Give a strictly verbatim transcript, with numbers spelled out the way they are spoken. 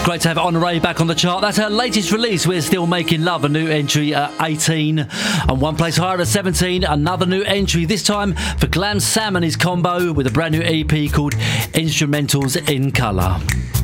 Great to have Honoré back on the chart. That's her latest release, We're Still Making Love, a new entry at eighteen. And one place higher at seventeen, another new entry, this time for Glam Sam and his combo with a brand new E P called Instrumentals in Colour.